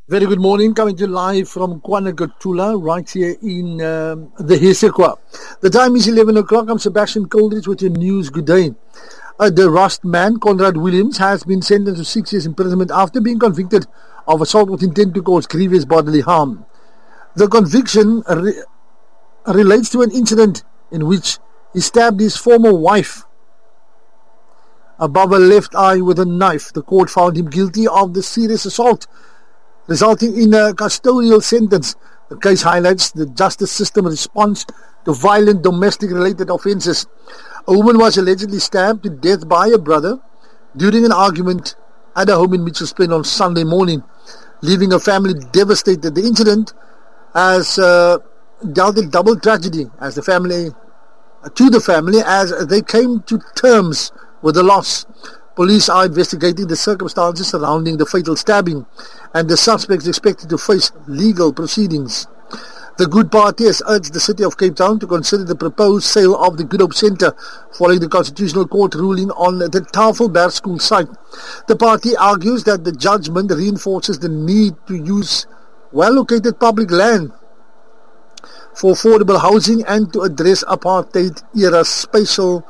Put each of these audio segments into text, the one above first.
Very good morning, coming to you live from KwaNogatula, right here in the Hesekwa. The time is 11 o'clock. I'm Sebastian Coldridge with your news. Good day. The Rust man, Conrad Williams, has been sentenced to 6 years imprisonment after being convicted of assault with intent to cause grievous bodily harm. The conviction relates to an incident in which he stabbed his former wife above her left eye with a knife. The court found him guilty of the serious assault, resulting in a custodial sentence. The case highlights the justice system response to violent domestic-related offences. A woman was allegedly stabbed to death by her brother during an argument at a home in Mitchells Plain on Sunday morning, leaving her family devastated. The incident has dealt a double tragedy to the family as they came to terms with the loss. Police are investigating the circumstances surrounding the fatal stabbing, and the suspect is expected to face legal proceedings. The Good Party has urged the City of Cape Town to consider the proposed sale of the Good Hope Centre following the Constitutional Court ruling on the Tafelberg School site. The party argues that the judgment reinforces the need to use well-located public land for affordable housing and to address apartheid-era spatial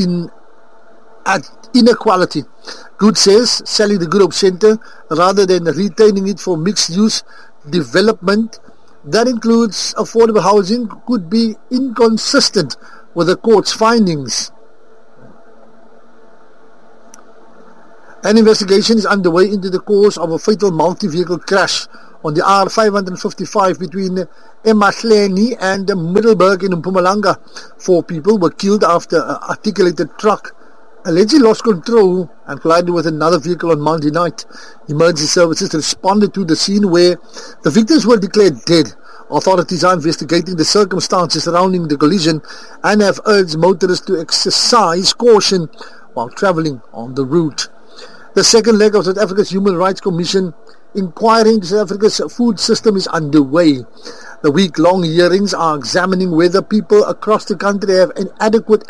inequality. Good says selling the Good Hope Centre rather than retaining it for mixed-use development that includes affordable housing could be inconsistent with the court's findings. An investigation is underway into the cause of a fatal multi-vehicle crash on the R555 between Emahleni and Middelburg in Mpumalanga. 4 people were killed after an articulated truck allegedly lost control and collided with another vehicle on Monday night. Emergency services responded to the scene where the victims were declared dead. Authorities are investigating the circumstances surrounding the collision and have urged motorists to exercise caution while travelling on the route. The second leg of South Africa's Human Rights Commission inquiry into South Africa's food system is underway. The week-long hearings are examining whether people across the country have an adequate